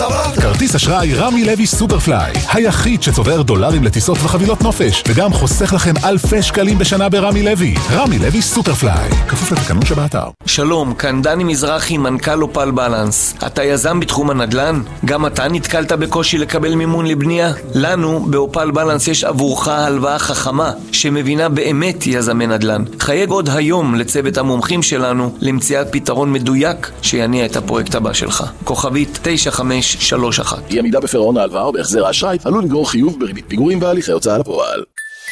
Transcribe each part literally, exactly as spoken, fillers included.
כרטיס אשראי רמי לוי סופרפליי, היחיד שצובר דולרים לטיסות וחבילות נופש, וגם חוסך לכם אלפי שקלים בשנה ברמי לוי. רמי לוי סופרפליי, כפוף לתקנון שבאתר. שלום, כאן דני מזרחי, מנכ"ל אופל בלנס. אתה יזם בתחום הנדל"ן? גם אתה נתקלת בקושי לקבל מימון לבנייה? לנו באופל בלנס יש עבורך הלוואה חכמה שמבינה באמת יזמי נדל"ן. חייג עוד היום לצוות המומחים שלנו למציאת פתרון מדויק שיניע את הפרויקט הבא שלך. כוכבית תשע חמש שלוש אחת. אי עמידה בפירעון ההלוואה או בהחזר האשראי עלול לגרור חיוב בריבית פיגורים והליכי הוצאה לפועל.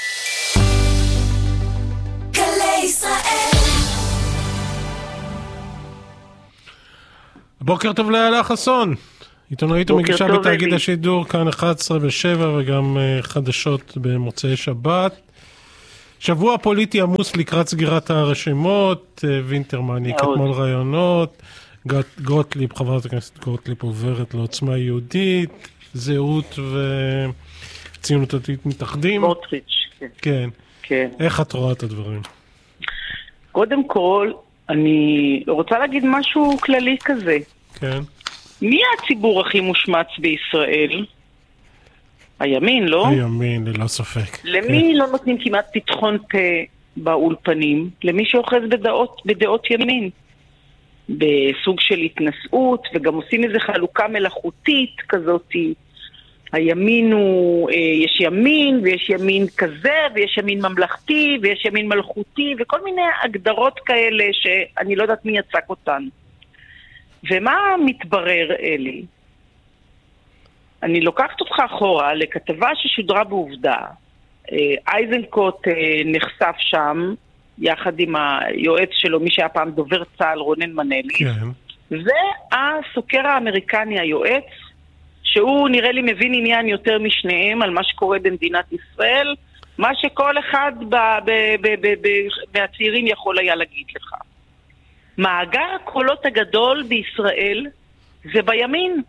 בוקר טוב לאלה חסון, עיתונאית ומגישה בתאגיד השידור כאן אחת עשרה ושבע וגם חדשות במוצאי שבת. שבוע פוליטי עמוס לקראת סגירת הרשימות, וינטרמן יקט מול רעיונות, גוטליב, חברת הכנסת גוטליב עוברת לעוצמה יהודית, זהות וציונות דתית מתאחדים. סמוטריץ', כן. כן. כן. איך את רואה את הדברים? קודם כל, אני רוצה להגיד משהו כללי כזה. כן. מי הציבור הכי מושמץ בישראל? הימין, לא? הימין, ללא ספק. למי לא נותנים כמעט פתחון פה באולפנים? למי שאוחז בדעות, בדעות ימין. בסוג של התנשאות, וגם עושים איזו חלוקה מלאכותית כזאת. הימין הוא, יש ימין, ויש ימין כזה, ויש ימין ממלכתי, ויש ימין מלכותי, וכל מיני הגדרות כאלה שאני לא יודעת מי יצק אותן. ומה מתברר, אלי? אני לוקחת אותך אחורה לכתבה ששודרה בעובדה. אייזנקוט נחשף שם, יחד עם היועץ שלו, מי שהיה פעם דובר צה"ל, רונן מנלי. כן. והסוקר האמריקני היועץ, שהוא נראה לי מבין עניין יותר משניהם על מה שקורה במדינת ישראל, מה שכל אחד ב- ב- ב- ב- ב- מהצעירים יכול היה להגיד לך. מאגר הקולות הגדול בישראל זה בימין.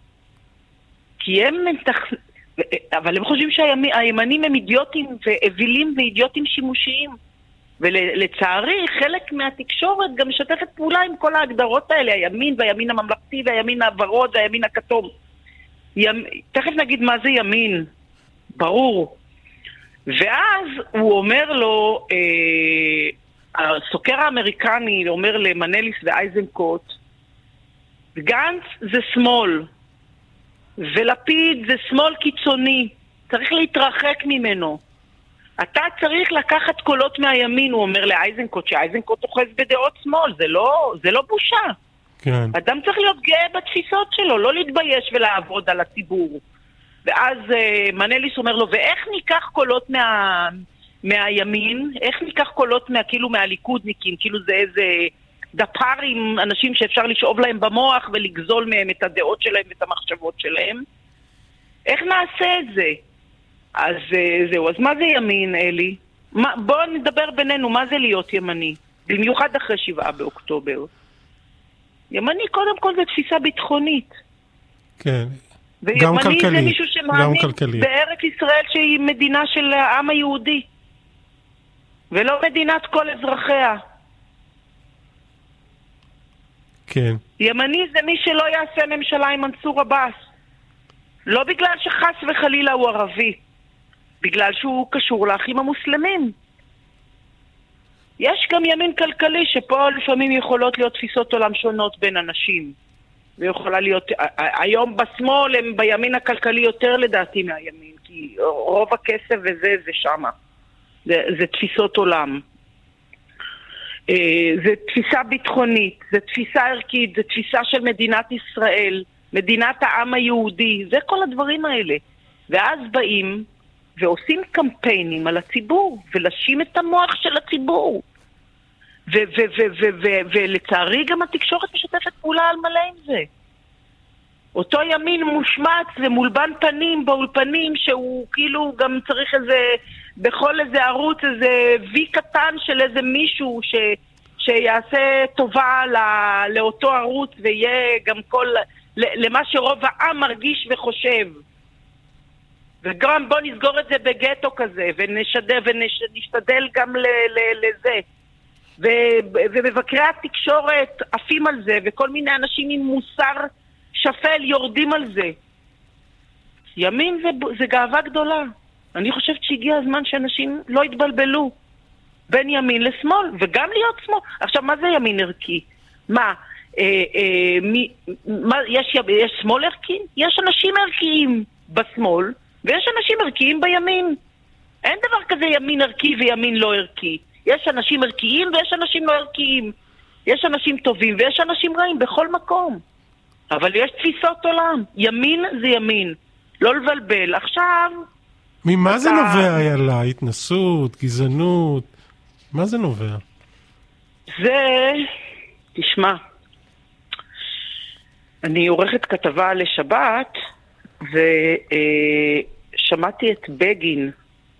כי הם מתח... אבל הם חושבים שהימנים הם אידיוטים ואווילים ואידיוטים שימושיים. ולצערי חלק מהתקשורת גם משתפת פעולה עם כל ההגדרות האלה, הימין והימין הממלכתי והימין הוורוד והימין הכתום. ימ... תכף נגיד מה זה ימין, ברור. ואז הוא אומר לו, אה, הסוקר האמריקני אומר למנליס ואייזנקוט, גנץ זה שמאל, ולפיד זה שמאל קיצוני, צריך להתרחק ממנו. אתה צריך לקחת קולות מהימין, הוא אומר לאייזנקוט, שאייזנקוט אוחז בדעות שמאל, זה לא, זה לא בושה. כן. אדם צריך להיות גאה בתפיסות שלו, לא להתבייש ולעבוד על הציבור. ואז uh, מנליס אומר לו, ואיך ניקח קולות מה, מהימין? איך ניקח קולות מה, כאילו מהליכודניקים? כאילו זה איזה דפרים, אנשים שאפשר לשאוב להם במוח ולגזול מהם את הדעות שלהם ואת המחשבות שלהם. איך נעשה את זה? אז uh, זהו, אז מה זה ימין, אלי? מה, בואו נדבר בינינו, מה זה להיות ימני? במיוחד אחרי שבעה באוקטובר. ימני קודם כל זה תפיסה ביטחונית. כן. גם כלכלי. וימני זה מישהו שמאמין בארץ ישראל שהיא מדינה של העם היהודי. ולא מדינת כל אזרחיה. כן. ימני זה מי שלא יעשה ממשלה עם מנסור עבאס. לא בגלל שחס וחלילה הוא ערבי. בגלל שהוא קשור לאחים המוסלמים. יש גם ימין כלכלי שפה לפעמים יכולות להיות תפיסות עולם שונות בין אנשים. ויכולה להיות, היום בשמאל הם בימין הכלכלי יותר לדעתי מהימין, כי רוב הכסף וזה זה שמה. זה, זה תפיסות עולם. זה תפיסה ביטחונית, זה תפיסה ערכית, זה תפיסה של מדינת ישראל, מדינת העם היהודי, זה כל הדברים האלה. ואז באים ועושים קמפיינים על הציבור, ולשים את המוח של הציבור. ולצערי גם התקשורת משתפת פעולה על מלא עם זה. אותו ימין מושמץ ומולבן פנים באולפנים, שהוא כאילו גם צריך איזה, בכל איזה ערוץ, איזה וי קטן של איזה מישהו ש, שיעשה טובה לא, לאותו ערוץ, ויהיה גם כל, למה שרוב העם מרגיש וחושב. וגם בוא נסגור את זה בגטו כזה, ונשדל, ונשתדל גם ל, ל, לזה. ומבקרי התקשורת עפים על זה, וכל מיני אנשים עם מוסר שפל יורדים על זה. ימין זה, זה גאווה גדולה. אני חושבת שהגיע הזמן שאנשים לא יתבלבלו בין ימין לשמאל, וגם להיות שמאל. עכשיו, מה זה ימין ערכי? מה? אה, אה, מי, מה יש, יש שמאל ערכי? יש אנשים ערכיים בשמאל, ויש אנשים ערכיים בימין. אין דבר כזה ימין ערכי וימין לא ערכי. יש אנשים ערכיים ויש אנשים לא ערכיים. יש אנשים טובים ויש אנשים רעים בכל מקום. אבל יש תפיסות עולם. ימין זה ימין. לא לבלבל. עכשיו... ממה אתה... זה נובע, יאללה? התנסות, גזענות? מה זה נובע? זה... תשמע. אני עורכת כתבה לשבת, ושמעתי את בגין.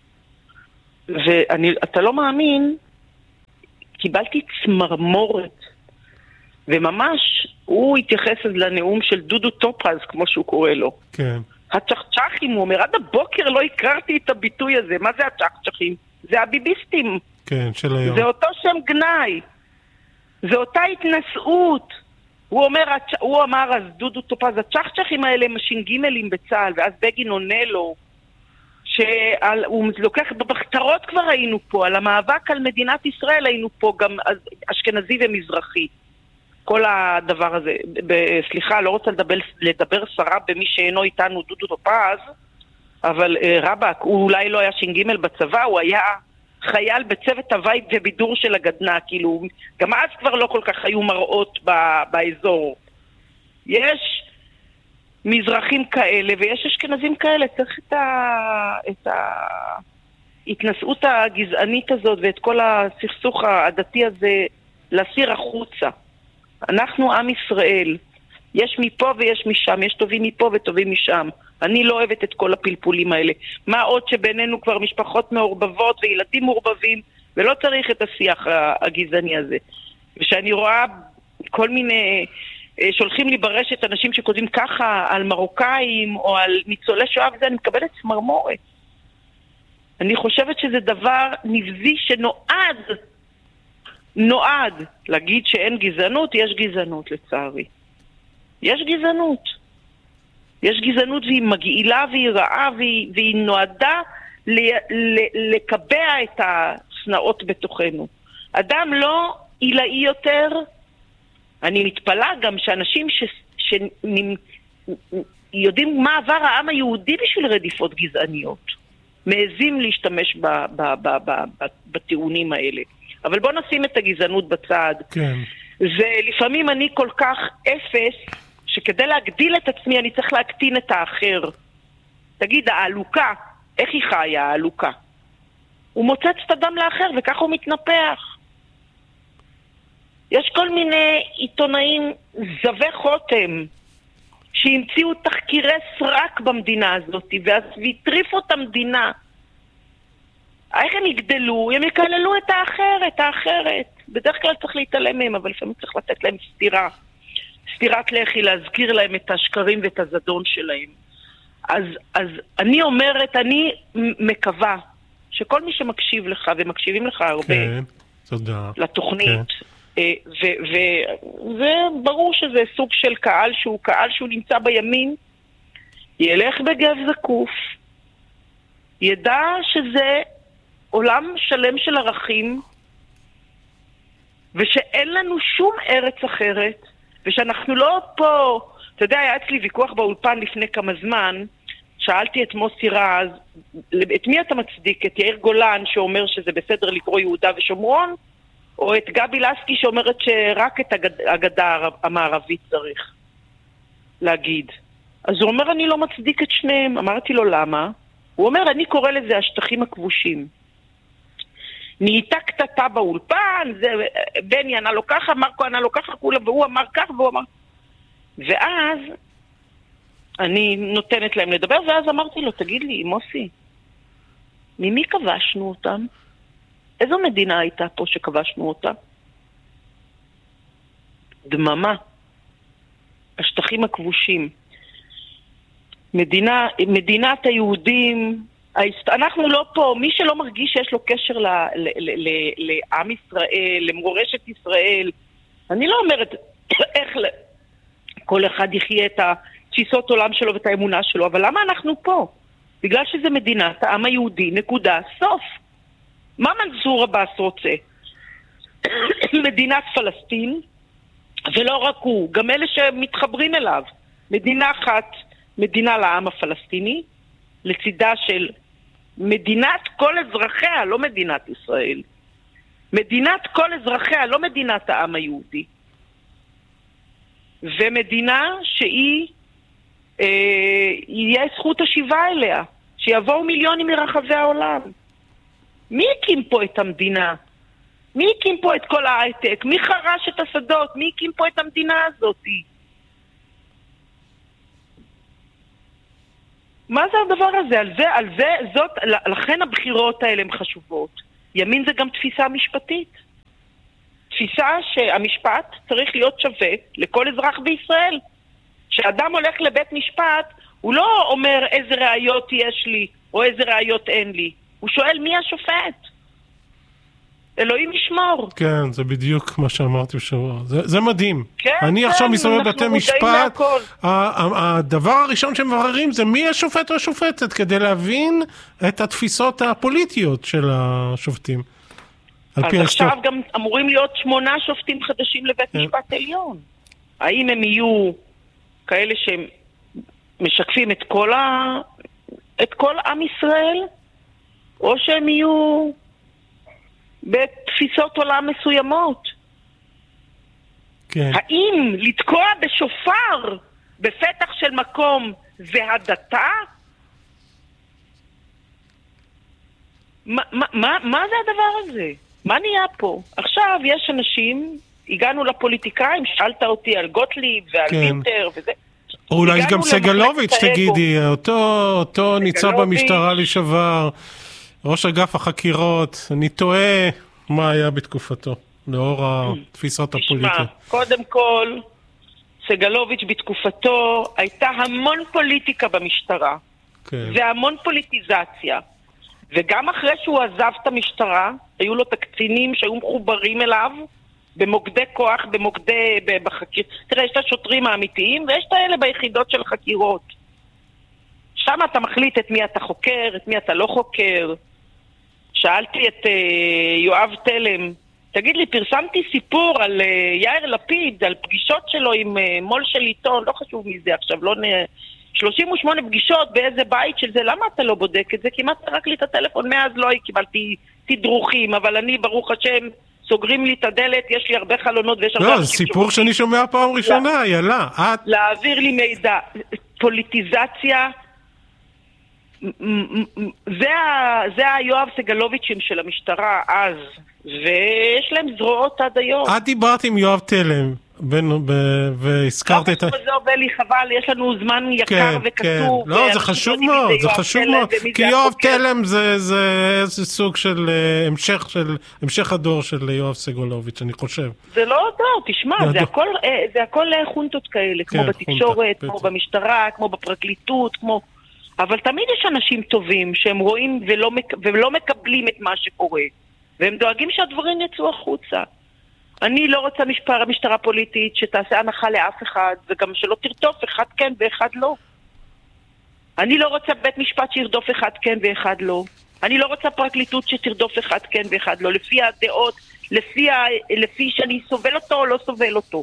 ואתה לא מאמין, קיבלתי צמרמורת. וממש, הוא התייחס לנאום של דודו טופז, כמו שהוא קורא לו. כן. הצ'חצ'חים, הוא אומר, עד הבוקר לא הכרתי את הביטוי הזה. מה זה הצ'חצ'חים? זה הביביסטים. כן, של היום. זה אותו שם גנאי. זה אותה התנשאות. הוא אומר, הוא אמר, אז דודו טופז, הצ'חצ'חים האלה הם השינגימלים בצה"ל, ואז בגין עונה לו, שהוא לוקח, במחתרות כבר היינו פה, על המאבק על מדינת ישראל היינו פה, גם אשכנזי ומזרחי. כל הדבר הזה, ב- סליחה, לא רוצה לדבר, לדבר שרה במי שאינו איתנו דודו טופז, אבל רבק, הוא אולי לא היה שינגימל בצבא, הוא היה חייל בצוות הווי ובידור של הגדנה, כאילו, גם אז כבר לא כל כך היו מראות ב- באזור. יש מזרחים כאלה ויש אשכנזים כאלה, צריך את, ה... את ההתנסות הגזענית הזאת ואת כל הסכסוך העדתי הזה להסיר החוצה. אנחנו עם ישראל, יש מפה ויש משם, יש טובים מפה וטובים משם. אני לא אוהבת את כל הפלפולים האלה. מה עוד שבינינו כבר משפחות מעורבבות וילדים מעורבבים, ולא צריך את השיח הגזעני הזה. ושאני רואה כל מיני... שולחים לי ברשת אנשים שכותבים ככה על מרוקאים או על ניצולי שואה, וזה אני מקבלת צמרמורת. אני חושבת שזה דבר נבזי שנועד, נועד להגיד שאין גזענות, יש גזענות לצערי. יש גזענות. יש גזענות והיא מגעילה והיא רעה והיא, והיא נועדה ל, ל, לקבע את הסנאות בתוכנו. אדם לא עילאי יותר, אני מתפלא גם שאנשים ש... שיודעים מה עבר העם היהודי בשביל רדיפות גזעניות, מעזים להשתמש ב... ב... ב... ב... ב... בטיעונים האלה. אבל בוא נשים את הגזענות בצד. כן. ולפעמים אני כל כך אפס, שכדי להגדיל את עצמי אני צריך להקטין את האחר. תגיד, העלוקה, איך היא חיה, העלוקה? הוא מוצץ את הדם לאחר וככה הוא מתנפח. יש כל מיני עיתונאים זבי חותם שהמציאו תחקירי סרק במדינה הזאת והטריפו את המדינה. איך הם יגדלו? הם יקללו את האחר, את האחרת. בדרך כלל צריך להתעלם מהם, אבל לפעמים צריך לתת להם סתירה. סתירת לחי, להזכיר להם את השקרים ואת הזדון שלהם. אז, אז אני אומרת, אני מקווה שכל מי שמקשיב לך ומקשיבים לך הרבה כן, תודה. לתוכנית, כן. וברור שזה סוג של קהל שהוא קהל שהוא נמצא בימין, ילך בגב זקוף, ידע שזה עולם שלם של ערכים, ושאין לנו שום ארץ אחרת, ושאנחנו לא פה. אתה יודע, היה אצלי ויכוח באולפן לפני כמה זמן, שאלתי את מוסי רז, את מי אתה מצדיק? את יאיר גולן שאומר שזה בסדר לקרוא יהודה ושומרון, או את גבי לסקי שאומרת שרק את הגד... הגדה המערבית צריך להגיד. אז הוא אומר, אני לא מצדיק את שניהם. אמרתי לו, למה? הוא אומר, אני קורא לזה השטחים הכבושים. נהייתה קטטה באולפן, זה, בני ענה לו ככה, מרקו ענה לו ככה, כולה, והוא אמר כך, והוא אמר... ואז אני נותנת להם לדבר, ואז אמרתי לו, תגיד לי, מוסי, ממי כבשנו אותם? איזו מדינה הייתה פה שכבשנו אותה? דממה. השטחים הכבושים. מדינה, מדינת היהודים, אנחנו לא פה, מי שלא מרגיש שיש לו קשר ל, ל, ל, ל, לעם ישראל, למורשת ישראל, אני לא אומרת איך כל אחד יחיה את התפיסות עולם שלו ואת האמונה שלו, אבל למה אנחנו פה? בגלל שזה מדינת העם היהודי, נקודה, סוף. מה מנסור עבאס רוצה? מדינת פלסטין, ולא רק הוא, גם אלה שמתחברים אליו. מדינה אחת, מדינה לעם הפלסטיני, לצידה של מדינת כל אזרחיה, לא מדינת ישראל. מדינת כל אזרחיה, לא מדינת העם היהודי. ומדינה שהיא, אה, יהיה זכות השיבה אליה, שיבואו מיליונים מרחבי העולם. מי הקים פה את המדינה? מי הקים פה את כל ההייטק? מי חרש את השדות? מי הקים פה את המדינה הזאת? מה זה הדבר הזה? על זה, על זה, זאת, לכן הבחירות האלה הן חשובות. ימין זה גם תפיסה משפטית. תפיסה שהמשפט צריך להיות שווה לכל אזרח בישראל. כשאדם הולך לבית משפט, הוא לא אומר איזה ראיות יש לי, או איזה ראיות אין לי. הוא שואל מי השופט. אלוהים ישמור. כן, זה בדיוק מה שאמרתי בשבוע. זה, זה מדהים. כן, אני כן, עכשיו מסתובב בבתי משפט, ה- ה- הדבר הראשון שמבררים זה מי השופט או השופטת, כדי להבין את התפיסות הפוליטיות של השופטים. אז עכשיו השטוף. גם אמורים להיות שמונה שופטים חדשים לבית כן. משפט עליון. האם הם יהיו כאלה שמשקפים את כל, ה... את כל עם ישראל, או שהם יהיו בתפיסות עולם מסוימות? כן. האם לתקוע בשופר בפתח של מקום זה הדתה? מה, מה, מה זה הדבר הזה? מה נהיה פה? עכשיו יש אנשים, הגענו לפוליטיקאים, שאלת אותי על גוטליב ועל כן. וינטר וזה. או אולי גם סגלוביץ' תגידי, אותו, אותו ניצב במשטרה לשעבר, ראש אגף החקירות, אני טועה מה היה בתקופתו, לאור התפיסות הפוליטיות. תשמע, קודם כל, סגלוביץ' בתקופתו הייתה המון פוליטיקה במשטרה, כן. והמון פוליטיזציה. וגם אחרי שהוא עזב את המשטרה, היו לו תקצינים שהיו מחוברים אליו, במוקדי כוח, במוקדי, בחקיר. תראה, יש את השוטרים האמיתיים, ויש את האלה ביחידות של חקירות. שם אתה מחליט את מי אתה חוקר, את מי אתה לא חוקר. שאלתי את uh, יואב תלם, תגיד לי, פרסמתי סיפור על uh, יאיר לפיד, על פגישות שלו עם uh, מול של עיתון, לא חשוב מזה עכשיו, לא נ... שלושים ושמונה פגישות באיזה בית של זה, למה אתה לא בודק את זה? כמעט רק לי את הטלפון, מאז לא קיבלתי תדרוכים, אבל אני, ברוך השם, סוגרים לי את הדלת, יש לי הרבה חלונות ויש הרבה... לא, זה סיפור שאני שומע פעם ראשונה, יאללה, את... להעביר לי מידע, פוליטיזציה, זה היואב סגלוביץ'ים של המשטרה אז, ויש להם זרועות עד היום. את דיברת עם יואב תלם, והזכרת את... לא חשוב זה עובד לי חבל, יש לנו זמן יקר וכתוב. לא, זה חשוב מאוד, זה חשוב מאוד, כי יואב תלם זה סוג של המשך הדור של יואב סגלוביץ', אני חושב. זה לא דור, תשמע, זה הכל חונטות כאלה, כמו בתקשורת, כמו במשטרה, כמו בפרקליטות, כמו... אבל תמיד יש אנשים טובים שהם רואים ולא, מק... ולא מקבלים את מה שקורה, והם דואגים שהדברים יצאו החוצה. אני לא רוצה משפרה, משטרה פוליטית שתעשה הנחה לאף אחד, וגם שלא תרדוף אחד כן ואחד לא. אני לא רוצה בית משפט שירדוף אחד כן ואחד לא. אני לא רוצה פרקליטות שתרדוף אחד כן ואחד לא, לפי הדעות, לפי, ה... לפי שאני סובל אותו או לא סובל אותו.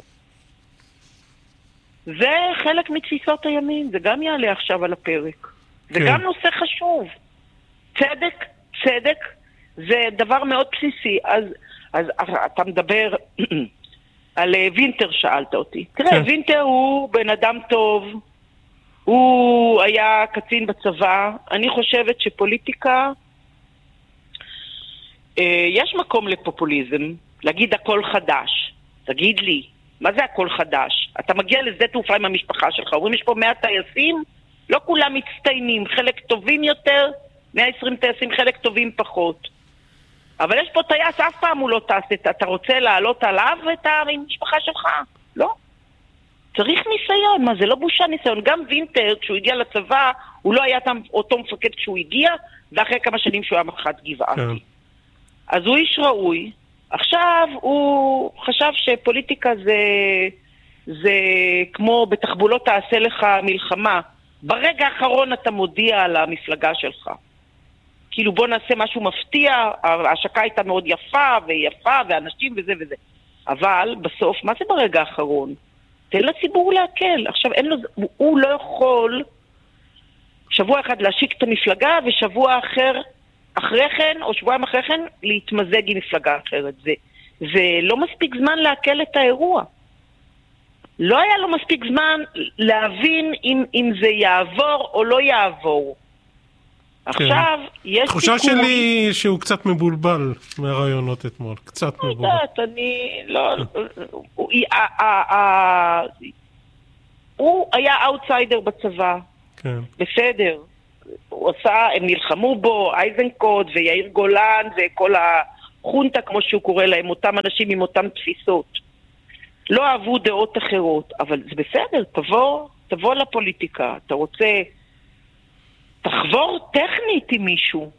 זה חלק מתפיסות הימין, זה גם יעלה עכשיו על הפרק. זה גם נושא חשוב. צדק, צדק, זה דבר מאוד בסיסי. אז, אז אתה מדבר על וינטר, שאלת אותי. תראה, כן. וינטר הוא בן אדם טוב, הוא היה קצין בצבא. אני חושבת שפוליטיקה, יש מקום לפופוליזם, להגיד הכל חדש. תגיד לי, מה זה הכל חדש? אתה מגיע לשדה תעופה עם המשפחה שלך, אומרים יש פה מאה טייסים, לא כולם מצטיינים, חלק טובים יותר, מאה ועשרים טייסים, חלק טובים פחות. אבל יש פה טייס, אף פעם הוא לא טס, אתה רוצה לעלות עליו את המשפחה שלך? לא. צריך ניסיון, מה זה לא בושה ניסיון. גם וינטר, כשהוא הגיע לצבא, הוא לא היה אותו מפקד כשהוא הגיע, ואחרי כמה שנים שהוא היה מח"ט גבעתי. כן. אז הוא איש ראוי. עכשיו הוא חשב שפוליטיקה זה, זה כמו בתחבולות תעשה לך מלחמה. ברגע האחרון אתה מודיע על המפלגה שלך. כאילו בוא נעשה משהו מפתיע, ההשקה הייתה מאוד יפה ויפה ואנשים וזה וזה. אבל בסוף, מה זה ברגע האחרון? תן לציבור להקל. עכשיו אין לו, הוא, הוא לא יכול שבוע אחד להשיק את המפלגה ושבוע אחר אחרי כן, או שבועיים אחרי כן, להתמזג עם מפלגה אחרת. זה, זה לא מספיק זמן להקל את האירוע. לא היה לו מספיק זמן להבין אם, אם זה יעבור או לא יעבור. עכשיו, יש סיכוי... תחושה שלי שהוא קצת מבולבל מהרעיונות אתמול. קצת מבולבל. לא יודעת, אני... לא... הוא היה אאוטסיידר בצבא. כן. בסדר. הוא עשה, הם נלחמו בו, אייזנקוט ויאיר גולן וכל החונטה, כמו שהוא קורא להם, אותם אנשים עם אותם תפיסות. לא אהבו דעות אחרות, אבל זה בסדר, תבוא, תבוא לפוליטיקה. אתה רוצה... תחבור טכנית עם מישהו.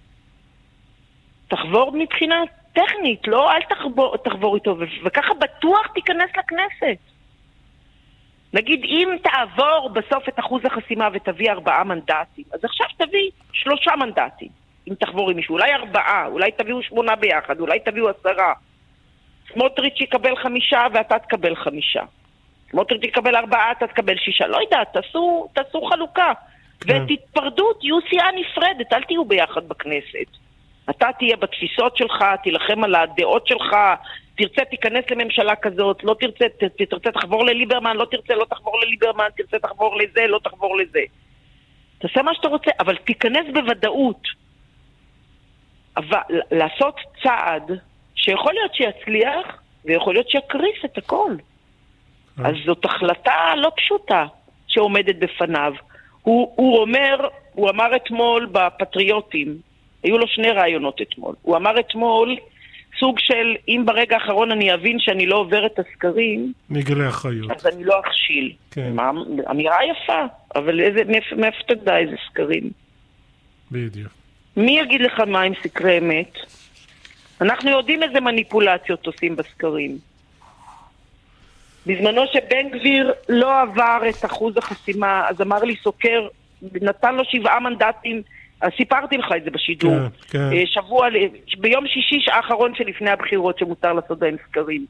תחבור מבחינה טכנית, לא אל תחבור, תחבור איתו, וככה בטוח תיכנס לכנסת. נגיד, אם תעבור בסוף את אחוז החסימה ותביא ארבעה מנדטים, אז עכשיו תביא שלושה מנדטים, אם תחבור עם מישהו. אולי ארבעה, אולי תביאו שמונה ביחד, אולי תביאו עשרה. סמוטריץ' יקבל חמישה ואתה תקבל חמישה. סמוטריץ' יקבל ארבעה, אתה תקבל שישה. לא יודעת, תעשו, תעשו חלוקה. כן. ותתפרדו, תהיו סיעה נפרדת, אל תהיו ביחד בכנסת. אתה תהיה בתפיסות שלך, תילחם על הדעות שלך, תרצה תיכנס לממשלה כזאת, לא תרצה, תרצה תחבור לליברמן, לא תרצה, לא תחבור לליברמן, תרצה תחבור לזה, לא תחבור לזה. תעשה מה שאתה רוצה, אבל תיכנס בוודאות. אבל לעשות צעד שיכול להיות שיצליח, ויכול להיות שיקריס את הכל. אז זאת החלטה לא פשוטה שעומדת בפניו. הוא, הוא אומר, הוא אמר אתמול בפטריוטים, היו לו שני רעיונות אתמול. הוא אמר אתמול סוג של, אם ברגע האחרון אני אבין שאני לא עובר את הסקרים, מגלה אחריות. אז אני לא אכשיל. כן. מה, אמירה יפה, אבל איזה, מאיפה תדע איזה סקרים? בדיוק. מי יגיד לך מה עם סקרי אמת? אנחנו יודעים איזה מניפולציות עושים בסקרים. בזמנו שבן גביר לא עבר את אחוז החסימה, אז אמר לי סוקר, נתן לו שבעה מנדטים, אז סיפרתי לך את זה בשידור. כן, כן. שבוע, ביום שישי האחרון שלפני הבחירות שמותר לעשות בהם סקרים.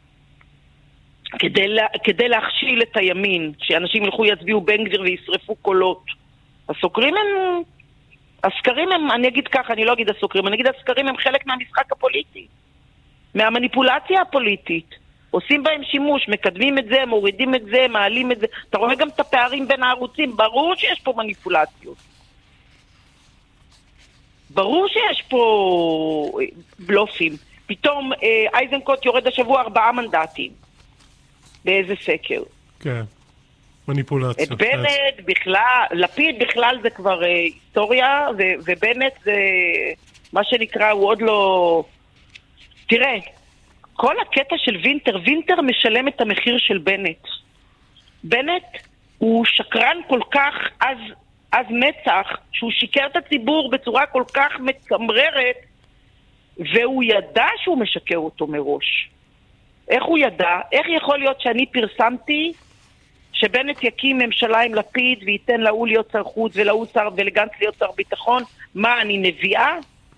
כדי, לה, כדי להכשיל את הימין, שאנשים ילכו יצביעו בן גביר וישרפו קולות. הסוקרים הם, הסקרים הם, אני אגיד ככה, אני לא אגיד הסוקרים, אני אגיד הסקרים הם חלק מהמשחק הפוליטי. מהמניפולציה הפוליטית. עושים בהם שימוש, מקדמים את זה, מורידים את זה, מעלים את זה. אתה רואה גם את הפערים בין הערוצים, ברור שיש פה מניפולציות. ברור שיש פה בלופים. פתאום אה, אייזנקוט יורד השבוע ארבעה מנדטים. באיזה סקר. כן, מניפולציה. את בנט בכלל, לפיד בכלל זה כבר אה, היסטוריה, ו- ובנט זה מה שנקרא, הוא עוד לא... תראה, כל הקטע של וינטר, וינטר משלם את המחיר של בנט. בנט הוא שקרן כל כך אז, אז מצח, שהוא שיקר את הציבור בצורה כל כך מצמררת, והוא ידע שהוא משקר אותו מראש. איך הוא ידע? איך יכול להיות שאני פרסמתי שבנט יקים ממשלה עם לפיד וייתן להוא להיות שר חוץ ולהוא שר ולגנץ להיות שר ביטחון? מה, אני נביאה?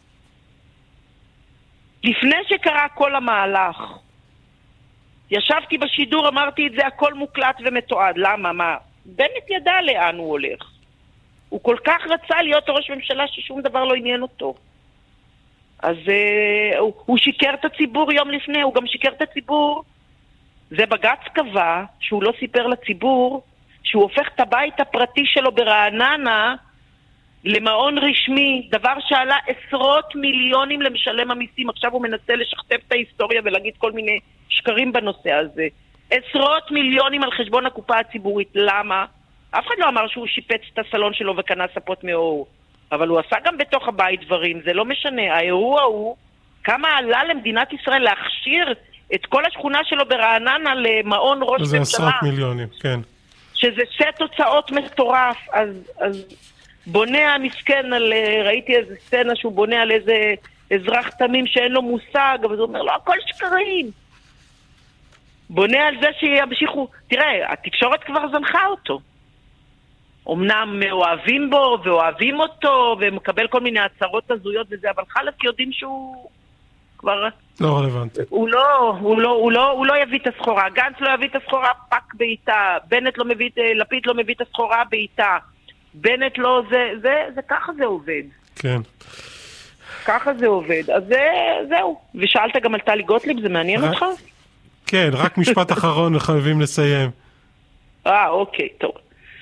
לפני שקרה כל המהלך, ישבתי בשידור, אמרתי את זה, הכל מוקלט ומתועד. למה? מה? בנט ידע לאן הוא הולך. הוא כל כך רצה להיות ראש ממשלה ששום דבר לא עניין אותו. אז uh, הוא, הוא שיקר את הציבור יום לפני, הוא גם שיקר את הציבור. זה בג"ץ קבע שהוא לא סיפר לציבור שהוא הופך את הבית הפרטי שלו ברעננה למעון רשמי, דבר שעלה עשרות מיליונים למשלם המיסים. עכשיו הוא מנסה לשכתב את ההיסטוריה ולהגיד כל מיני שקרים בנושא הזה. עשרות מיליונים על חשבון הקופה הציבורית. למה? אף אחד לא אמר שהוא שיפץ את הסלון שלו וקנה ספות מאור. אבל הוא עשה גם בתוך הבית דברים, זה לא משנה. האירוע הוא כמה עלה למדינת ישראל להכשיר את כל השכונה שלו ברעננה למעון ראש ממשלה. זה עשרות מיליונים, כן. שזה סט הוצאות מטורף. אז, אז בונה המסכן על, ראיתי איזה סצנה שהוא בונה על איזה אזרח תמים שאין לו מושג, אבל הוא אומר לו, הכל שקרים. בונה על זה שימשיכו, תראה, התקשורת כבר זנחה אותו. אמנם אוהבים בו ואוהבים אותו ומקבל כל מיני הצהרות הזויות וזה, אבל חלק יודעים שהוא כבר... לא רלוונטי. הוא לא, הוא לא, הוא לא, הוא לא יביא את הסחורה. גנץ לא יביא את הסחורה פק בעיטה, בנט לא מביא, לפיד לא מביא את הסחורה בעיטה. בנט לא, זה, זה, זה ככה זה עובד. כן. ככה זה עובד. אז זה, זהו. ושאלת גם על טלי גוטליב, זה מעניין אותך? כן, רק משפט אחרון וחייבים לסיים. אה, אוקיי, טוב.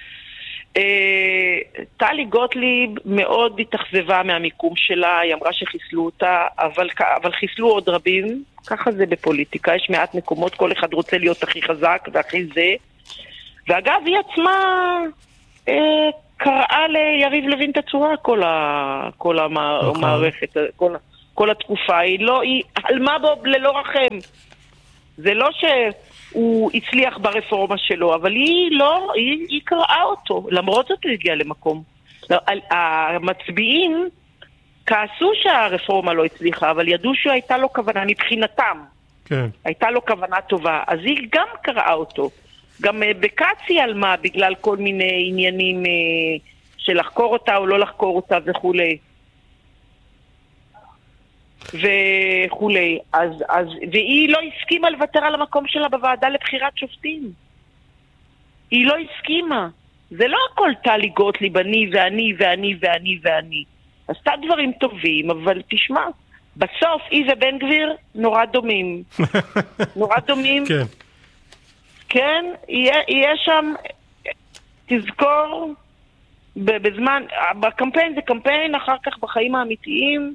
טלי גוטליב מאוד התאכזבה מהמיקום שלה, היא אמרה שחיסלו אותה, אבל, אבל חיסלו עוד רבים, ככה זה בפוליטיקה, יש מעט מקומות, כל אחד רוצה להיות הכי חזק והכי זה, ואגב היא עצמה אה, קראה ליריב לוין את הצורה, כל, ה, כל המערכת, כל, כל התקופה, היא לא, היא עלמה בו ללא רחם, זה לא ש... הוא הצליח ברפורמה שלו, אבל היא לא, היא, היא קראה אותו, למרות זאת הוא הגיע למקום. המצביעים כעסו שהרפורמה לא הצליחה, אבל ידעו שהייתה לו כוונה מבחינתם. כן. הייתה לו כוונה טובה, אז היא גם קראה אותו. גם בקצי עלמה בגלל כל מיני עניינים של לחקור אותה או לא לחקור אותה וכולי. וכולי, אז, אז, והיא לא הסכימה לוותר על המקום שלה בוועדה לבחירת שופטים. היא לא הסכימה. זה לא הכל טלי גוטליב, אני ואני ואני ואני ואני. עשתה דברים טובים, אבל תשמע, בסוף היא ובן גביר נורא דומים. נורא דומים. כן. כן, יהיה, יהיה שם, תזכור, בזמן, בקמפיין זה קמפיין, אחר כך בחיים האמיתיים,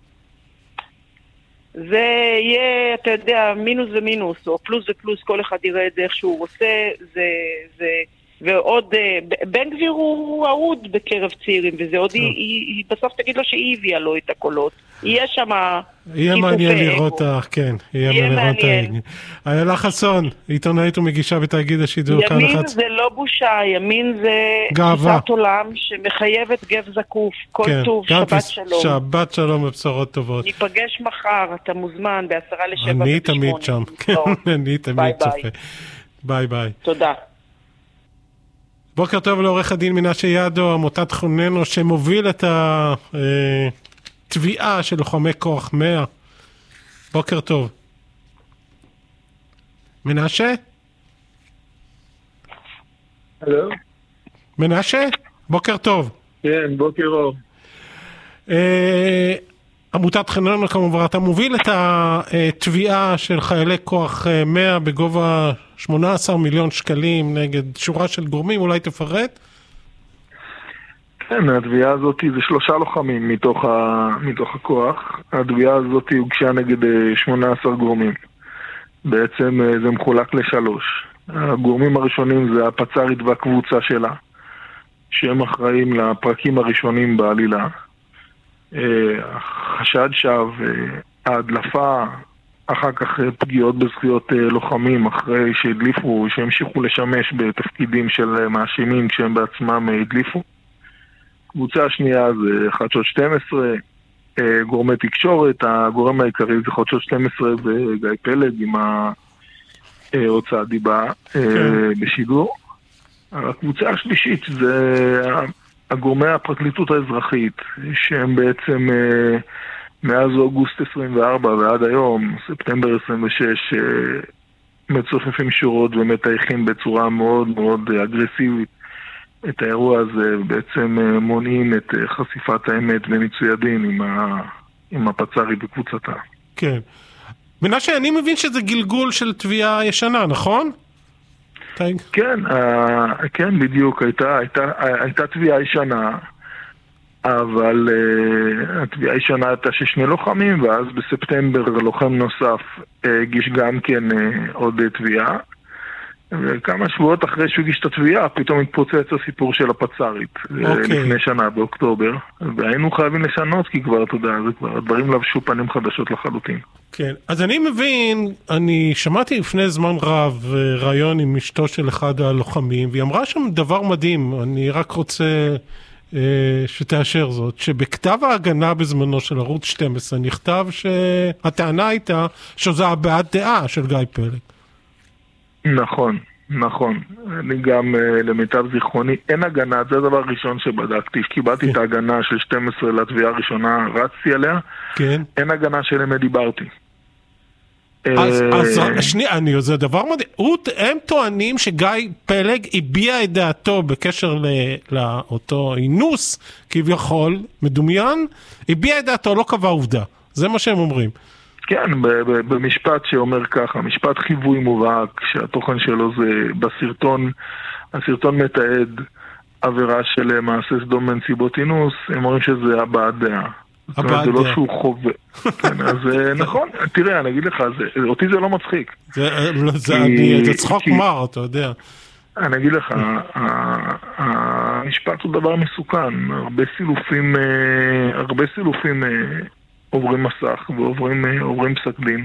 זה יהיה, אתה יודע, מינוס ומינוס, או פלוס ופלוס, כל אחד יראה את זה איך שהוא רוצה, זה, זה, ועוד, בן גביר הוא אהוד בקרב צעירים, וזה עוד, היא, היא, היא בסוף תגיד לו שהיא הביאה לו את הקולות. יהיה שם... יהיה מעניין לראות, כן, יהיה מעניין. איילה חסון, עיתונאית ומגישה בתאגיד השידור. ימין זה לא בושה, ימין זה תפיסת עולם שמחייבת גב זקוף, כל טוב, שבת שלום. שבת שלום ובשורות טובות. ניפגש מחר, אתה מוזמן בעשרה לשבע ושמונה. אני תמיד שם, אני תמיד צופה. ביי ביי. תודה. בוקר טוב לעורך הדין מנשה ידו, עמותת חוננו, שמוביל את התביעה של לוחמי כוח מאה. בוקר טוב. מנשה? הלו? מנשה? בוקר טוב. כן, בוקר אור. עמותת חוננו כמובן, אתה מוביל את התביעה של חיילי כוח מאה בגובה שמונה עשר מיליון שקלים נגד שורה של גורמים, אולי תפרט? כן, התביעה הזאת זה שלושה לוחמים מתוך, ה... מתוך הכוח. התביעה הזאת הוגשה נגד שמונה עשר גורמים. בעצם זה מחולק לשלוש. הגורמים הראשונים זה הפצ"רית והקבוצה שלה, שהם אחראים לפרקים הראשונים בעלילה. חשד שווא, ההדלפה, אחר כך פגיעות בזכויות לוחמים אחרי שהדליפו, שהמשיכו לשמש בתפקידים של מאשימים כשהם בעצמם הדליפו. קבוצה השנייה זה חדשות שתים עשרה, גורמי תקשורת, הגורם העיקרי זה חדשות שתים עשרה וגיא פלג עם ההוצאת דיבה בשידור. הקבוצה השלישית זה הגורמי הפרקליטות האזרחית, שהם בעצם מאז אוגוסט עשרים וארבע ועד היום, ספטמבר עשרים ושש, מצופפים שורות ומתייחים בצורה מאוד מאוד אגרסיבית את האירוע הזה, בעצם מונעים את חשיפת האמת ומיצוי הדין עם, ה... עם הפצ"רית בקבוצתה. כן. מנשה, אני מבין שזה גלגול של תביעה ישנה, נכון? כן, כן, בדיוק, הייתה, הייתה, הייתה תביעה ישנה, אבל התביעה ישנה הייתה ששני לוחמים, ואז בספטמבר לוחם נוסף הגיש גם כן עוד תביעה, וכמה שבועות אחרי שהוא הגיש את התביעה, פתאום התפוצץ הסיפור של הפצ"רית, לפני שנה, באוקטובר, והיינו חייבים לשנות, כי כבר, אתה יודע, הדברים לבשו פנים חדשות לחלוטין. כן, אז אני מבין, אני שמעתי לפני זמן רב רעיון עם אשתו של אחד הלוחמים, והיא אמרה שם דבר מדהים, אני רק רוצה אה, שתאשר זאת, שבכתב ההגנה בזמנו של ערוץ שתים עשרה נכתב שהטענה הייתה שזו הבעת דעה של גיא פלג. נכון, נכון. אני גם למיטב זיכרוני, אין הגנה, זה הדבר הראשון שבדקתי. קיבלתי את ההגנה של שתים עשרה לתביעה הראשונה, רצתי עליה. כן. אין הגנה שלהם דיברתי. אז, אז שנייה, אני, זה דבר מדהים. הם טוענים שגיא פלג הביע את דעתו בקשר לאותו אינוס, כביכול, מדומיין, הביע את דעתו, לא קבע עובדה. זה מה שהם אומרים. כן, במשפט שאומר ככה, משפט חיווי מובהק, שהתוכן שלו זה בסרטון, הסרטון מתעד עבירה של מעשה סדום בנסיבות אינוס, הם אומרים שזה הבעת דעה. זאת אומרת, זה לא שהוא חווה. אז נכון, תראה, אני אגיד לך, אותי זה לא מצחיק. זה צחוק מר, אתה יודע. אני אגיד לך, המשפט הוא דבר מסוכן. הרבה סילופים, הרבה סילופים עוברים מסך ועוברים פסק דין.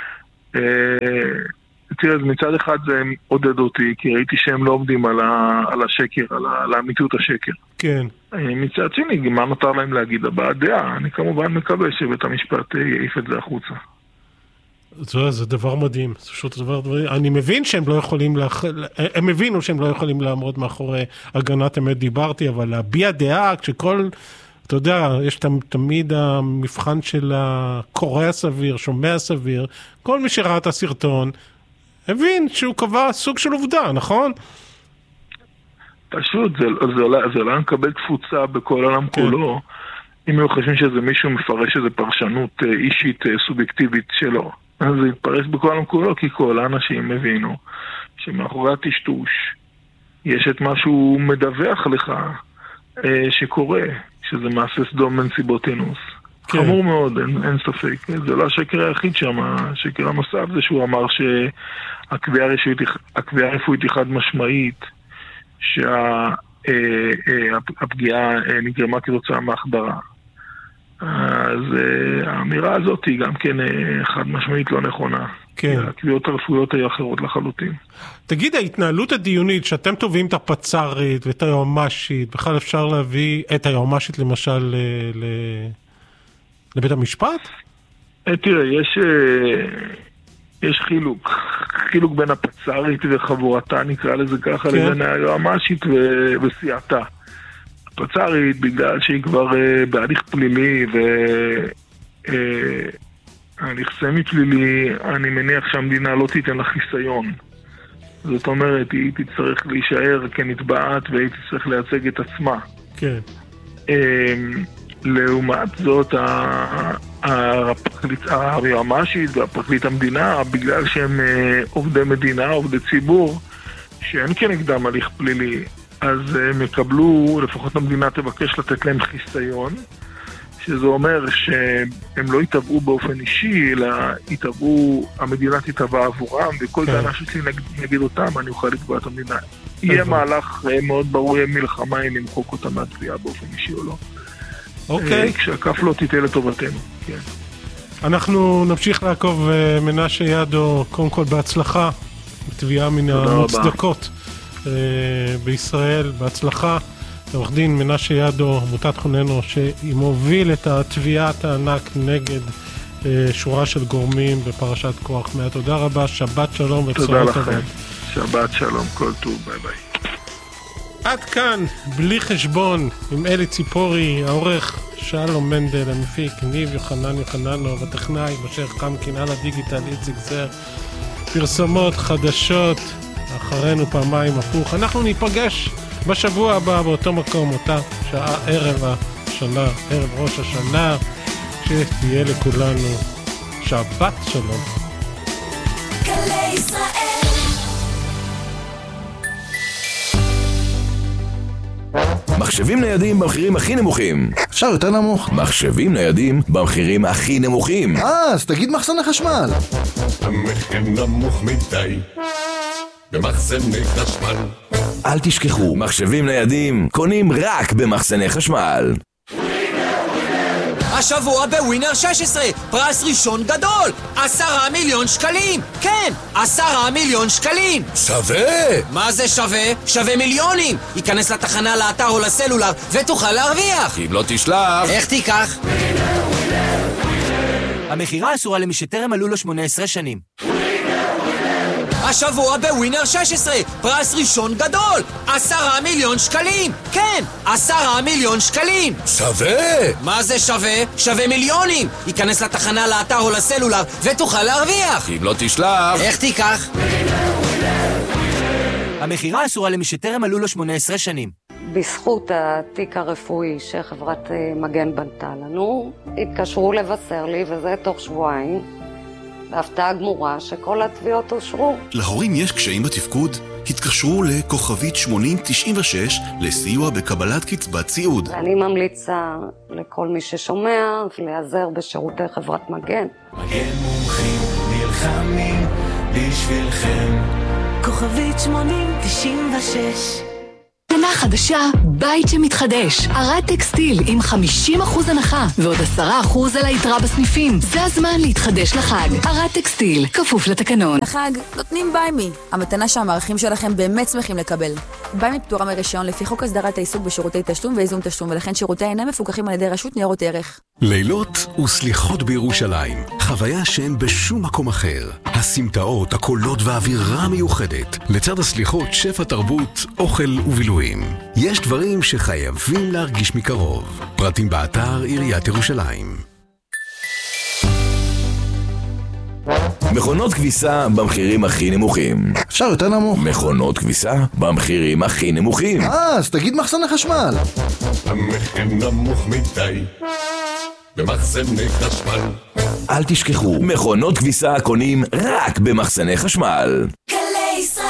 תראה, מצד אחד זה עודד אותי, כי ראיתי שהם לא עובדים על השקר, על האמיתות השקר. כן. מצד שני, מה נותר להם להגיד? הבעת דעה, אני כמובן מקווה שבית המשפט יעיף את זה החוצה. זה, זה דבר מדהים, זה פשוט דבר מדהים. אני מבין שהם לא יכולים, לח... הם הבינו שהם לא יכולים לעמוד מאחורי הגנת אמת דיברתי, אבל להביע דעה, כשכל, אתה יודע, יש תמיד המבחן של הקורא הסביר, שומע הסביר, כל מי שראה את הסרטון, הבין שהוא קבע סוג של עובדה, נכון? פשוט, זה, זה, זה לא מקבל תפוצה בכל העולם כן. כולו, אם הם חושבים שזה מישהו מפרש איזו פרשנות אישית סובייקטיבית שלו. אז זה יתפרש בכל העולם כולו, כי כל האנשים הבינו שמאחורי הטשטוש יש את משהו מדווח לך שקורה, שזה מעשה סדום בנסיבות אינוס. כן. חמור מאוד, אין, אין ספק. זה לא השקר היחיד שם, השקר הנוסף זה שהוא אמר שהקביעה הרפואית היא חד משמעית, שהפגיעה נגרמה כתוצאה מהחדרה. אז האמירה הזאת היא גם כן חד משמעית לא נכונה. כן. הקביעות הרפואיות היו אחרות לחלוטין. תגיד, ההתנהלות הדיונית, שאתם תובעים את הפצ"רית ואת היועמ"שית, בכלל אפשר להביא את היועמ"שית למשל ל... לבית המשפט? תראה, יש... יש חילוק, חילוק בין הפצ"רית וחבורתה, נקרא לזה ככה, כן. לבין היועמ"שית וסיעתה. הפצ"רית, בגלל שהיא כבר uh, בהליך פלילי והליך uh, סמי פלילי, אני מניח שהמדינה לא תיתן לה חיסיון. זאת אומרת, היא תצטרך להישאר כנתבעת והיא תצטרך לייצג את עצמה. כן. Uh, לעומת זאת, היועמ"שית והפרקליט המדינה, בגלל שהם עובדי מדינה, עובדי ציבור, שאין כנגדם הליך פלילי, אז הם יקבלו, לפחות המדינה תבקש לתת להם חיסיון, שזה אומר שהם לא יתבעו באופן אישי, אלא יתבעו, המדינה תתבע עבורם, וכל טענה שלי נגד אותם, אני אוכל לתבוע את המדינה. יהיה מהלך מאוד ברור, יהיה מלחמה אם נמחוק אותם מהתביעה באופן אישי או לא. אוקיי. כשהכף לא תיתן לטובתנו, כן. אנחנו נמשיך לעקוב מנשה ידו, קודם כל בהצלחה, בתביעה מן המוצדקות בישראל, בהצלחה. עורך דין מנשה ידו, עמותת חוננו, שהיא מוביל את התביעת הענק נגד שורה של גורמים בפרשת כוח מאה. תודה רבה, שבת שלום ובשורות טובות. תודה לכם, שבת שלום, כל טוב, ביי ביי. עד כאן, בלי חשבון, עם אלי ציפורי, העורך שלום מנדל, המפיק ניב יוחנן יוחננו, והטכנאי משה חמקין, על הדיגיטל איציק זר. פרסומות חדשות, אחרינו פעמיים הפוך. אנחנו ניפגש בשבוע הבא באותו מקום, אותה שעה ערב השנה, ערב ראש השנה, שתהיה לכולנו שבת שלום. גלי ישראל. מחשבים ניידים במחירים הכי נמוכים. אפשר יותר נמוך. מחשבים ניידים במחירים הכי נמוכים. אה, אז תגיד מחסני חשמל. המחיר נמוך מדי במחסני חשמל. אל תשכחו, מחשבים ניידים קונים רק במחסני חשמל. השבוע בווינר שש עשרה, פרס ראשון גדול, עשרה מיליון שקלים. כן, עשרה מיליון שקלים. שווה? מה זה שווה? שווה מיליונים. ייכנס לתחנה, לאתר או לסלולר ותוכל להרוויח. אם לא תשלח. איך תיקח? המחירה אסורה למי שטרם מלאו לו שמונה עשרה שנים. השבוע בווינר שש עשרה, פרס ראשון גדול, עשרה מיליון שקלים. כן, עשרה מיליון שקלים. שווה! מה זה שווה? שווה מיליונים. ייכנס לתחנה, לאתר או לסלולר ותוכל להרוויח. אם לא תשלח... איך תיקח? המחירה אסורה למי שטרם מלאו לו שמונה עשרה שנים. בזכות התיק הרפואי שחברת מגן בנתה לנו, התקשרו לבשר לי, וזה תוך שבועיים, בהפתעה גמורה שכל התביעות אושרו. להורים יש קשיים בתפקוד? התקשרו לכוכבית שמונים תשעים ושש לסיוע בקבלת קצבת סיעוד. ואני ממליצה לכל מי ששומע להיעזר בשירותי חברת מגן. מגן מומחים נלחמים בשבילכם. כוכבית שמונים תשעים ושש. שנה חדשה, בית שמתחדש. ארד טקסטיל עם חמישים אחוז הנחה ועוד עשרה אחוז על היתרה בסניפים. זה הזמן להתחדש לחג. ארד טקסטיל, כפוף לתקנון. לחג נותנים ביימי, המתנה שהמערכים שלכם באמת שמחים לקבל. ביימי פטורה מרישיון לפי חוק הסדרת העיסוק בשירותי תשלום ואיזון תשלום, ולכן שירותי אינם מפוקחים על ידי רשות ניירות ערך. לילות וסליחות בירושלים, חוויה שאין בשום מקום אחר. הסמטאות, הקולות והאווירה מיוחדת. לצד הסליחות, שפע תרבות, אוכל ובילוי. יש דברים שחייבים להרגיש מקרוב. פרטים באתר עיריית ירושלים. מכונות כביסה במחירים הכי נמוכים. אפשר יותר נמוך. מכונות כביסה במחירים הכי נמוכים. אה, אז תגיד מחסני חשמל. המחיר נמוך מדי במחסני חשמל. אל תשכחו, מכונות כביסה קונים רק במחסני חשמל. גלי ישראל.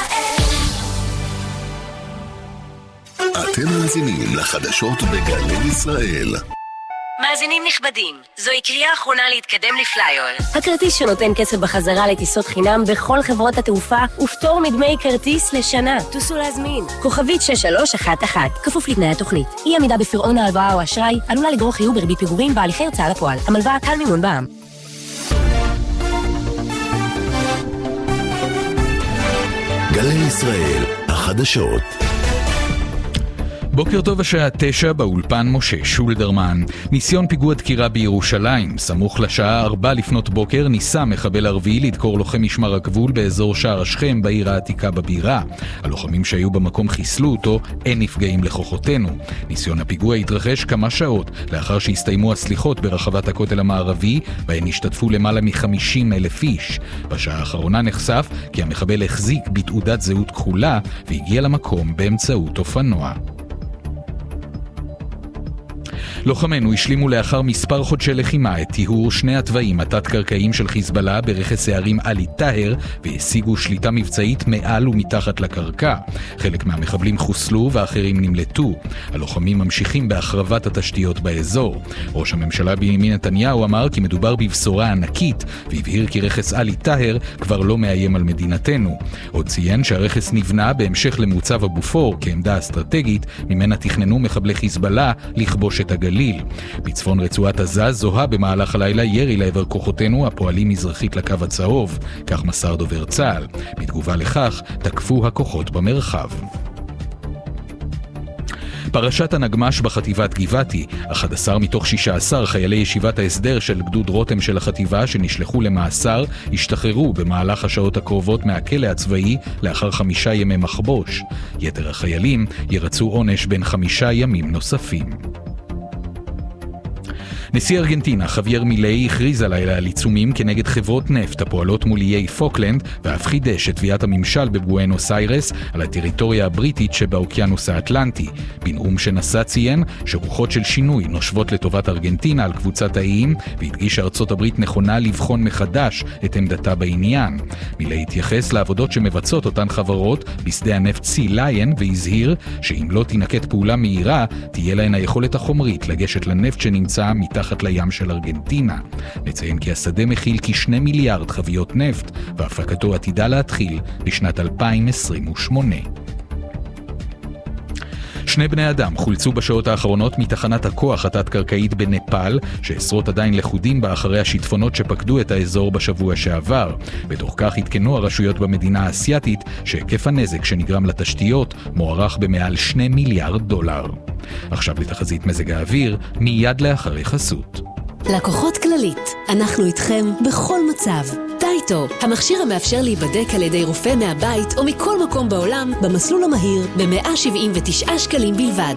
אתם מאזינים לחדשות בגלי ישראל. מאזינים נכבדים, זוהי קריאה אחרונה להתקדם לפלייר. הכרטיס שנותן כסף בחזרה לטיסות חינם בכל חברות התעופה ופטור מדמי כרטיס לשנה. תוסו להזמין. כוכבית שש שלוש אחת אחת, כפוף לתנאי התוכנית. אי עמידה בפירעון ההלוואה או אשראי עלולה לגרור חיוב בריבית פיגורים בהליכי הוצאה לפועל. המלווה קל מימון בע"מ. גלי ישראל, החדשות. בוקר טוב, השעה תשע, באולפן משה שולדרמן. ניסיון פיגוע דקירה בירושלים. סמוך לשעה ארבע לפנות בוקר ניסה מחבל ערבי לדקור לוחם משמר הגבול באזור שער השכם בעיר העתיקה בבירה. הלוחמים שהיו במקום חיסלו אותו, אין נפגעים לכוחותינו. ניסיון הפיגוע התרחש כמה שעות לאחר שהסתיימו הסליחות ברחבת הכותל המערבי, בהן השתתפו למעלה מ-חמישים אלף איש. בשעה האחרונה נחשף כי המחבל החזיק בתעודת זהות כחולה והגיע למקום באמצעות אופנוע. לוחמנו השלימו לאחר מספר חודשי לחימה את טיהור שני התוואים התת-קרקעיים של חיזבאללה ברכס הערים עלי טהר, והשיגו שליטה מבצעית מעל ומתחת לקרקע. חלק מהמחבלים חוסלו ואחרים נמלטו. הלוחמים ממשיכים בהחרבת התשתיות באזור. ראש הממשלה בנימין נתניהו אמר כי מדובר בבשורה ענקית, והבהיר כי רכס עלי טהר כבר לא מאיים על מדינתנו. עוד ציין שהרכס נבנה בהמשך למוצב הבופור כעמדה אסטרטגית, ממנה תכננו מחבלי חיזבאללה לכבוש את הגליל. בצפון רצועת עזה זוהה במהלך הלילה ירי לעבר כוחותינו הפועלים מזרחית לקו הצהוב, כך מסר דובר צה"ל. בתגובה לכך תקפו הכוחות במרחב. פרשת הנגמש בחטיבת גבעתי, אחד עשר מתוך שישה עשר חיילי ישיבת ההסדר של גדוד רותם של החטיבה שנשלחו למאסר, השתחררו במהלך השעות הקרובות מהכלא הצבאי לאחר חמישה ימי מחבוש. יתר החיילים ירצו עונש בין חמישה ימים נוספים. נשיא ארגנטינה חווייר מילאי הכריז הלילה על עיצומים כנגד חברות נפט הפועלות מול איי פוקלנד, ואף חידש את תביעת הממשל בבואנוס איירס על הטריטוריה הבריטית שבאוקיינוס האטלנטי. בנאום שנשא ציין שרוחות של שינוי נושבות לטובת ארגנטינה על קבוצת האיים, והדגיש שארצות הברית נכונה לבחון מחדש את עמדתה בעניין. מילאי התייחס לעבודות שמבצעות אותן חברות בשדה הנפט סי ליין, והזהיר שאם לא תינקט פעולה מהירה תהיה להן היכולת החומרית לגשת לנפט שנמצא מתחת מתחת לים של ארגנטינה. נציין כי השדה מכיל כשני מיליארד חביות נפט, והפקתו עתידה להתחיל בשנת אלפיים עשרים ושמונה. שני בני אדם חולצו בשעות האחרונות מתחנת הכוח התת-קרקעית בנפאל, שעשרות עדיין לכודים בה אחרי השיטפונות שפקדו את האזור בשבוע שעבר. בתוך כך התקנו הרשויות במדינה האסייתית שהיקף הנזק שנגרם לתשתיות מוערך במעל שני מיליארד דולר. עכשיו לתחזית מזג האוויר, מיד לאחרי חסות. לקוחות כללית, אנחנו איתכם בכל מצב. דייטו, המכשיר המאפשר להיבדק על ידי רופא מהבית או מכל מקום בעולם במסלול המהיר ב-מאה שבעים ותשעה שקלים בלבד.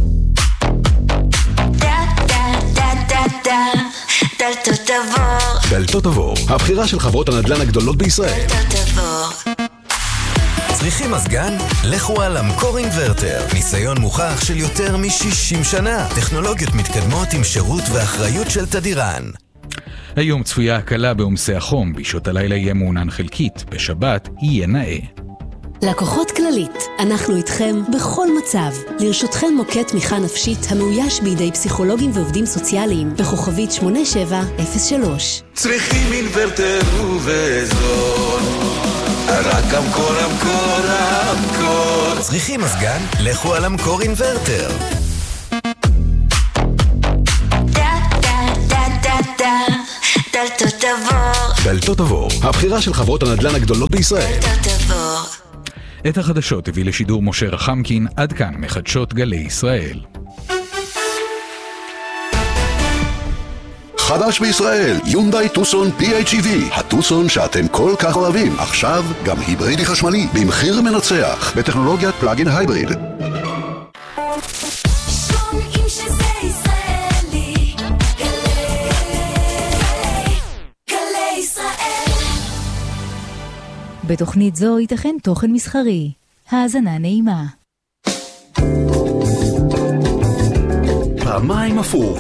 דלתות עבור. דלתות עבור, הבחירה של חברות הנדל"ן הגדולות בישראל. דלתות עבור. צריכים מזגן? לכו על אמקור אינברטר. ניסיון מוכח של יותר מ-שישים שנה. טכנולוגיות מתקדמות עם שירות ואחריות של תדירן. היום צפויה הקלה בעומסי החום, בשעות הלילה יהיה מעונן חלקית, בשבת יהיה נאה. לקוחות כללית, אנחנו איתכם בכל מצב. לרשותכם מוקד תמיכה נפשית המאויש בידי פסיכולוגים ועובדים סוציאליים בכוכבית שמונה שבע אפס שלוש. צריכים אינברטר ובזול, רק אמקור, אמקור, אמקור. צריכים מזגן? לכו על אמקור אינברטר. דלתות עבור. דלתות עבור, הבחירה של חברות הנדל"ן הגדולות בישראל. דלתות עבור. את החדשות הביא לשידור משה רחמקין, עד כאן מחדשות גלי ישראל. חדש בישראל, יונדאי טוסון פי אייץ' אי וי, הטוסון שאתם כל כך אוהבים, עכשיו גם היברידי חשמלי, במחיר מנצח, בטכנולוגיית פלאגין הייבריד. בתוכנית זו ייתכן תוכן מסחרי. האזנה נעימה. פעמיים הפוך.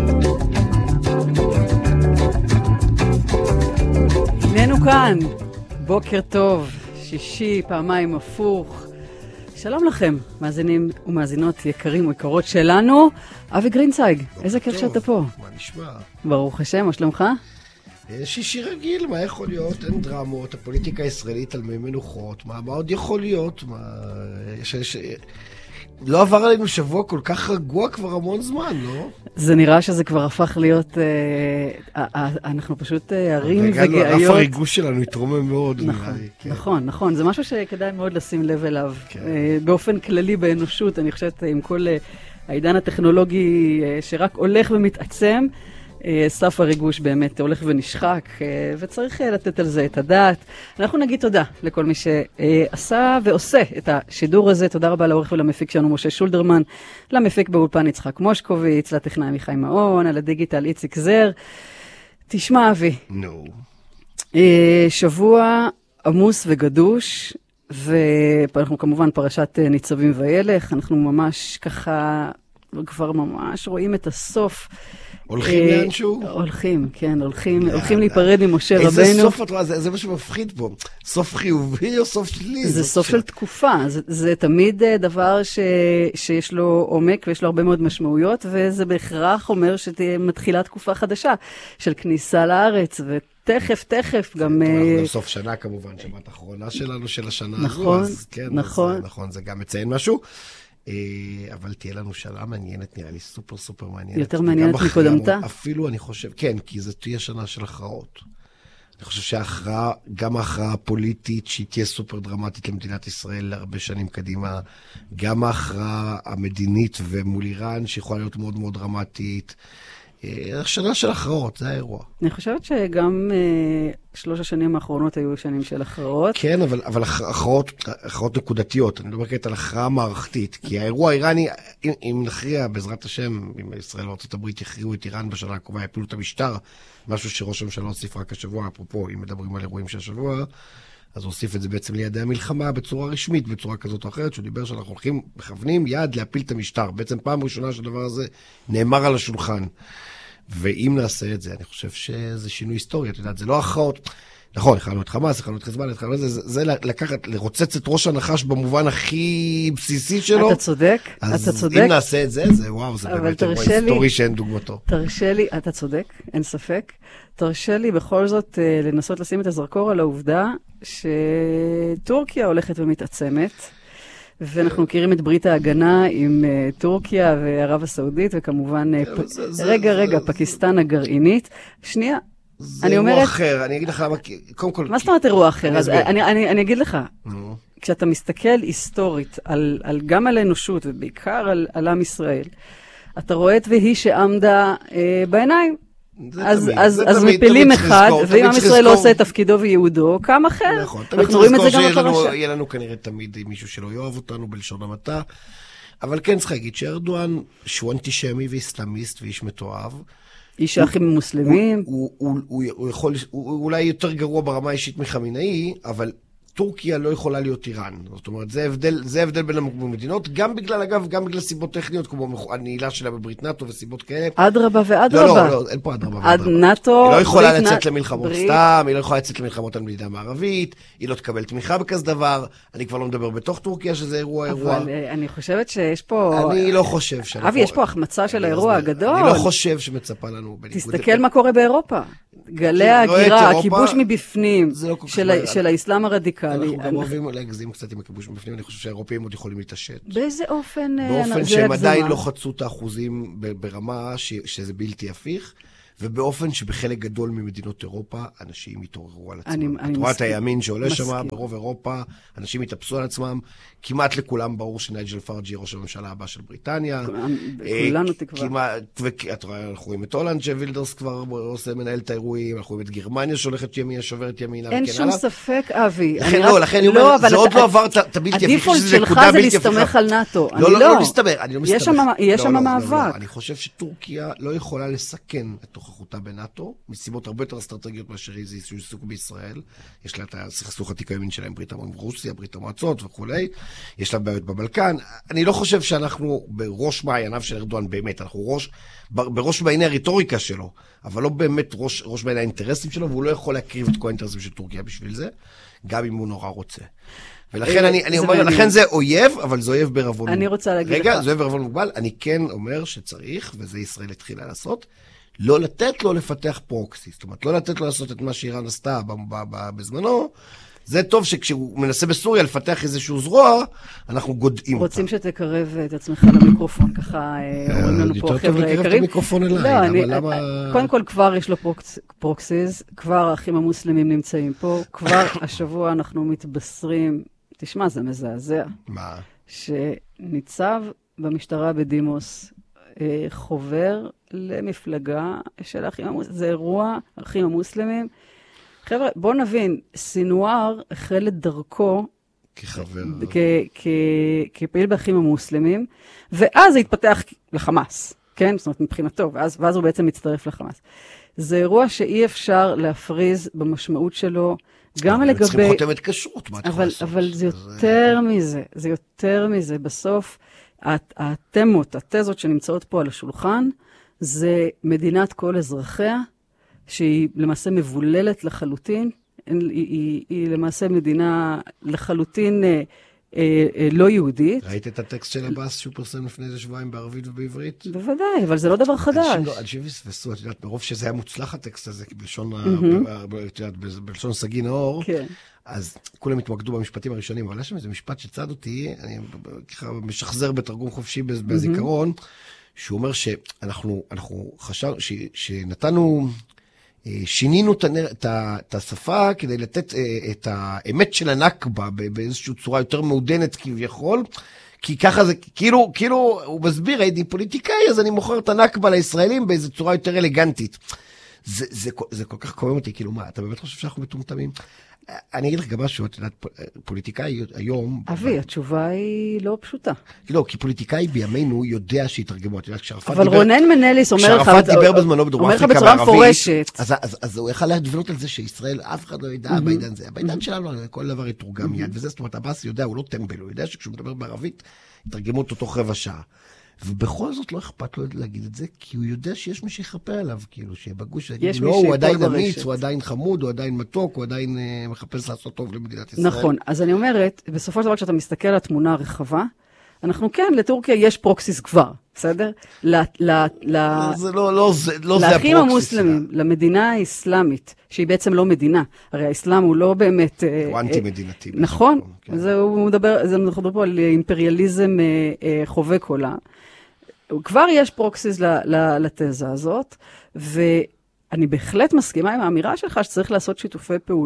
הננו כאן. בוקר טוב. שישי, פעמיים הפוך. שלום לכם, מאזינים ומאזינות יקרים ויקרות שלנו. אבי גרינצייג, איזה כיף שאתה פה. מה נשמע? ברוך השם, מה שלומך? שישי רגיל, מה יכול להיות? אין דרמות, הפוליטיקה הישראלית על מי מנוחות, מה, מה עוד יכול להיות? מה, יש, יש, לא עבר עלינו שבוע כל כך רגוע כבר המון זמן, לא? זה נראה שזה כבר הפך להיות, אה, אה, אנחנו פשוט אה, ערים וגאיות. הרף הריגוש שלנו יתרומם מאוד. נכון, נראה, כן. נכון, נכון, זה משהו שכדאי מאוד לשים לב אליו. כן. אה, באופן כללי באנושות, אני חושבת עם כל אה, העידן הטכנולוגי אה, שרק הולך ומתעצם, סף הריגוש באמת הולך ונשחק, וצריך לתת על זה את הדעת. אנחנו נגיד תודה לכל מי שעשה ועושה את השידור הזה. תודה רבה לעורך ולמפיק שלנו משה שולדרמן, למפיק באולפן יצחק מושקוביץ, לטכנאי מיכאי מעון, על הדיגיטל איציק זר. תשמע אבי, נו. שבוע עמוס וגדוש, ואנחנו כמובן פרשת ניצבים וילך, אנחנו ממש ככה כבר ממש רואים את הסוף. הולכים לאנשהו? הולכים, כן, הולכים, הולכים להיפרד עם משה רבנו. איזה סוף, זה מה שמפחיד פה. סוף חיובי או סוף שלי? זה סוף של תקופה. זה תמיד דבר שיש לו עומק ויש לו הרבה מאוד משמעויות, וזה בהכרח אומר שתהיה מתחילה תקופה חדשה של כניסה לארץ, ותכף, תכף גם... אנחנו בסוף שנה כמובן, שבת האחרונה שלנו של השנה הזו. נכון, נכון. נכון, זה גם מציין משהו. אבל תהיה לנו שאלה מעניינת, נראה לי סופר סופר מעניינת. יותר מעניינת מקודמתה? אפילו אני חושב, כן, כי זה תהיה שנה של הכרעות. אני חושב שההכרעה, גם ההכרעה הפוליטית, שהיא תהיה סופר דרמטית למדינת ישראל להרבה שנים קדימה, גם ההכרעה המדינית ומול איראן, שיכולה להיות מאוד מאוד דרמטית. שנה של הכרעות, זה האירוע. אני חושבת שגם אה, שלוש השנים האחרונות היו שנים של הכרעות. כן, אבל, אבל הכרעות, הכרעות נקודתיות. אני לא בקטע על הכרעה מערכתית, כי האירוע האיראני, אם, אם נכריע בעזרת השם, אם ישראל וארצות הברית יכריעו את איראן בשנה הקרובה, יפילו את המשטר, משהו שראש הממשלה הוסיף רק השבוע, אפרופו, אם מדברים על אירועים של השבוע, אז הוא הוסיף את זה בעצם לידי המלחמה בצורה רשמית, בצורה כזאת או אחרת, שהוא דיבר שאנחנו הולכים, מכוונים יד להפיל את המשטר. בעצם פעם ראשונה שהדבר הזה נאמר על השולחן. ואם נעשה את זה, אני חושב שזה שינוי היסטורי, את יודעת, זה לא הכרעות, נכון, הכרנו את חמאס, הכרנו את חזבאללה, הכרנו את זה, זה לקחת, לרוצץ את ראש הנחש במובן הכי בסיסי שלו. אתה צודק, אתה צודק. אז אם נעשה את זה, זה וואו, זה באמת אירוע היסטורי שאין דוגמתו. תרשה לי, אתה צודק, אין ספק. תרשה לי בכל זאת לנסות לשים את הזרקור על העובדה שטורקיה הולכת ומתעצמת, ואנחנו מכירים את ברית ההגנה עם uh, טורקיה וערב הסעודית, וכמובן, uh, פ... זה, רגע, זה, רגע, זה, פקיסטן זה... הגרעינית. שנייה, אני אומרת... זה אירוע אחר, אני אגיד לך למה, קודם כל... מה זאת אומרת אירוע אחר? אז אני, אני, אני אגיד לך, כשאתה מסתכל היסטורית על, על, גם על האנושות, ובעיקר על, על עם ישראל, אתה רואה את והיא שעמדה uh, בעיניים, אז מפילים אחד, ואם עם ישראל לא עושה את תפקידו וייעודו, קם אחר. נכון, תמיד צריך לזכור שיהיה לנו כנראה תמיד מישהו שלא יאהב אותנו בלשון המעטה, אבל כן צריך להגיד שארדואן, שהוא אנטישמי ואיסלאמיסט ואיש מתועב, איש האחים המוסלמים. הוא יכול, הוא אולי יותר גרוע ברמה האישית מחמינאי, אבל טורקיה לא יכולה להיות איראן. זאת אומרת, זה הבדל, זה הבדל בין המדינות, גם בגלל, אגב, גם בגלל סיבות טכניות, כמו הנעילה שלה בברית נאטו וסיבות כאלה. אדרבה ואדרבה. לא, לא, לא, אין פה אדרבה ואדרבה. נאטו, היא לא יכולה לצאת למלחמות סתם, היא לא יכולה לצאת למלחמות על מדינה מערבית, היא לא תקבל תמיכה בכזה דבר, אני כבר לא מדבר בתוך טורקיה, שזה אירוע, אירוע. אבל אני חושבת שיש פה... אני לא חושב אבי, יש פה החמצה של האירוע הגדול. אני לא חושב שמצפה לנו. תסתכל מה קורה באירופה. גלי ההגירה, הכיבוש מבפנים של האסלאם הרדיקלי. אנחנו גם אוהבים להגזים קצת עם הכיבוש מבפנים, אני חושב שהאירופאים עוד יכולים להתעשת. באיזה אופן? באופן שהם עדיין לא חצו את האחוזים ברמה שזה בלתי הפיך, ובאופן שבחלק גדול ממדינות אירופה, אנשים יתעוררו על עצמם. את רואה את הימין שעולה שם, ברוב אירופה, אנשים יתאפסו על עצמם, כמעט לכולם ברור שנייג'ל פרג'י, ראש הממשלה הבא של בריטניה. כולנו תקווה. את רואה, אנחנו רואים את הולנד, שווילדרס כבר עושה מנהל את האירועים, אנחנו רואים את גרמניה שהולכת ימינה, שוברת ימינה. אין שום ספק, אבי. לא, לכן אני אומר, זה עוד לא עבר את הבלתי הפיך, שזה נקודה בלתי הפיכה. הדיפולט שלך זה להסתמך על נאטו. לא, לא מסתבר, אני לא מסתבר. יש שם מאבק. אני חושב שטורקיה לא יכולה לסכן את נוכחותה בנאטו, מסיבות הרבה יותר אסטרטגיות מאשר איזה עיסוק בישראל. יש לה את הסכסוך עתיק הימין שלהם, ברית המועצות, רוסיה, ברית המועצות וכולי. יש לה בעיות בבלקן. אני לא חושב שאנחנו בראש מעייניו של ארדואן באמת, אנחנו ראש, בראש מעייני הרטוריקה שלו, אבל לא באמת ראש, ראש מעייני האינטרסים שלו, והוא לא יכול להקריב את כל האינטרסים של טורקיה בשביל זה, גם אם הוא נורא רוצה. ולכן אני, אני אומר, לכן זה אויב, אבל זה אויב בערבון מוגבל. אני רוצה להגיד לך. רגע, זה אויב בערבון מוגבל. אני כן אומר שצריך, וזה ישראל התחילה לעשות, לא לתת לו לפתח פרוקסי, זאת אומרת, לא לתת לו לעשות את מה שאיראן עשתה בזמנו. זה טוב שכשהוא מנסה בסוריה לפתח איזשהו זרוע, אנחנו גודעים אותה. רוצים שתקרב את עצמך למיקרופון, ככה אומרים לנו פה חבר'ה יקרים. יותר טוב לקרב את המיקרופון אליי, אבל למה... קודם כל כבר יש לו פרוקסיז, כבר האחים המוסלמים נמצאים פה, כבר השבוע אנחנו מתבשרים, תשמע, זה מזעזע. מה? שניצב במשטרה בדימוס, חובר למפלגה של האחים המוסלמים, זה אירוע האחים המוסלמים. חבר'ה, בואו נבין, סינואר החל את דרכו כחבר, כפעיל באחים המוסלמים, ואז זה התפתח לחמאס, כן? זאת אומרת, מבחינתו, ואז, ואז הוא בעצם מצטרף לחמאס. זה אירוע שאי אפשר להפריז במשמעות שלו, גם לגבי... צריכים חותמת כשרות, מה אתה יכול לעשות? אבל זה יותר מזה, זה יותר מזה. בסוף, התמות, התזות שנמצאות פה על השולחן, זה מדינת כל אזרחיה, שהיא למעשה מבוללת לחלוטין, היא, היא, היא למעשה מדינה לחלוטין אה, אה, לא יהודית. ראית את הטקסט של הבאס שהוא פרסם לפני איזה שבועיים בערבית ובעברית? בוודאי, אבל זה לא דבר חדש. אנשים פספסו, את יודעת, מרוב שזה היה מוצלח הטקסט הזה, בלשון סגי נאור, אז כולם התמקדו במשפטים הראשונים, אבל יש שם איזה משפט שצד אותי, אני ככה משחזר בתרגום חופשי בזיכרון, שהוא אומר שאנחנו חשב, שנתנו... שינינו את השפה כדי לתת את האמת של הנכבה באיזושהי צורה יותר מעודנת כביכול, כי ככה זה, כאילו, כאילו, הוא מסביר, הייתי פוליטיקאי, אז אני מוכר את הנכבה לישראלים באיזו צורה יותר אלגנטית. זה, זה, זה כל כך קוראים אותי, כאילו, מה, אתה באמת חושב שאנחנו מטומטמים? אני אגיד לך גם משהו, את יודעת, פוליטיקאי היום... אבי, התשובה היא לא פשוטה. לא, כי פוליטיקאי בימינו יודע שיתרגמו, את יודעת, כשערפאת דיבר... אבל רונן מנליס אומר לך... כשערפאת דיבר בזמנו בדרום אפריקה בערבית, אז, אז, אז הוא יכל להדבנות על זה שישראל, אף אחד לא ידע בעידן זה. בעידן שלנו, כל דבר יתורגם מיד, וזה, זאת אומרת, הבאס יודע, הוא לא טמבל, הוא יודע שכשהוא מדבר בערבית, יתרגמו אותו תוך רבע שעה. ובכל זאת לא אכפת לו להגיד את זה, כי הוא יודע שיש מי שיחפה עליו, כאילו, שבגוש יגיד, לא, הוא עדיין אמיץ, הוא עדיין חמוד, הוא עדיין מתוק, הוא עדיין uh, מחפש לעשות טוב למדינת ישראל. נכון, אז אני אומרת, בסופו של דבר, כשאתה מסתכל על התמונה הרחבה, אנחנו כן, לטורקיה יש פרוקסיס כבר, בסדר? ל, ל, ל, זה לא, לא, זה, לא זה לאחים המוסלמים, למדינה האסלאמית, שהיא בעצם לא מדינה, הרי האסלאם הוא לא באמת... הוא אנטי-מדינתי. נכון, זה הוא מדבר, אנחנו מדברים פה על אימפריאליזם חובק עולם. כבר יש פרוקסיס לתזה הזאת, ואני בהחלט מסכימה עם האמירה שלך שצריך לעשות שיתופי פעולה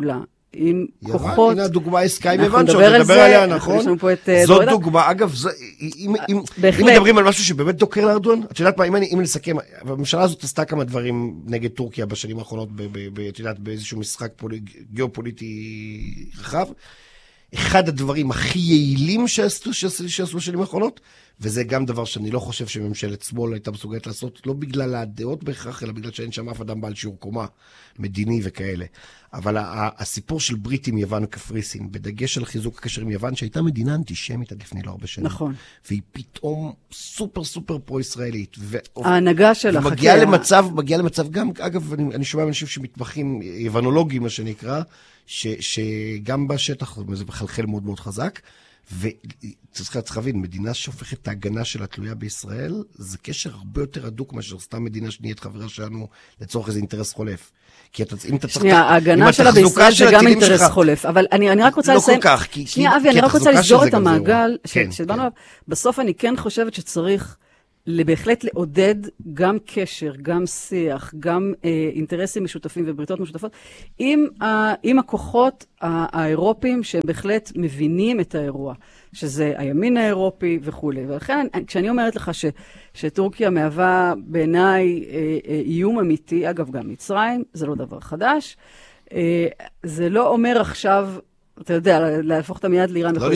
עם יוון, כוחות... הנה הדוגמה העסקה עם אנחנו יוון, נדבר שעוד על נדבר זה, עליה, נכון? יש לנו פה את זאת דורדה. דוגמה, אגב, זה, אם, אם, בהחלט. אם מדברים על משהו שבאמת דוקר לארדואן, את יודעת מה, אם אני, אם אני אסכם, הממשלה הזאת עשתה כמה דברים נגד טורקיה בשנים האחרונות, ב, ב, ב, את יודעת, באיזשהו משחק פולי, גיאופוליטי רחב, אחד הדברים הכי יעילים שעשו, שעשו, שעשו בשנים האחרונות, וזה גם דבר שאני לא חושב שממשלת שמאל הייתה מסוגלת לעשות, לא בגלל הדעות בהכרח, אלא בגלל שאין שם אף אדם בעל שיעור קומה, מדיני וכאלה. אבל הסיפור של ברית עם יוון וקפריסין, בדגש על חיזוק הקשר עם יוון, שהייתה מדינה אנטישמית עד לפני לא הרבה שנים. נכון. והיא פתאום סופר סופר פרו-ישראלית. ההנהגה שלה. ומגיעה למצב, מגיעה למצב גם, אגב, אני, אני שומע אנשים שמתמחים, יוונולוגים, מה שנקרא, ש, שגם בשטח זה מחלחל מאוד מאוד חזק, וצריך להבין, מדינה שהופכת את ההגנה שלה תלויה בישראל, זה קשר הרבה יותר הדוק מאשר סתם מדינה שנהיית חברה שלנו לצורך איזה אינטרס חולף. כי אתה, אם אתה צריך... שנייה, ההגנה שלה בישראל זה גם אינטרס חולף, אבל אני, אני רק רוצה לא לסיים... כל כך, כי... שנייה, אבי, אני רק רוצה לסגור את המעגל כן, שדברנו עליו. בסוף אני כן חושבת שצריך בהחלט לעודד גם קשר, גם שיח, גם אה, אינטרסים משותפים ובריתות משותפות, עם, ה, עם הכוחות האירופיים שהם בהחלט מבינים את האירוע, שזה הימין האירופי וכו'. ולכן, כשאני אומרת לך ש, שטורקיה מהווה בעיניי אה, אה, איום אמיתי, אגב גם מצרים, זה לא דבר חדש, אה, זה לא אומר עכשיו, אתה יודע, להפוך את המיד לאיראן. לא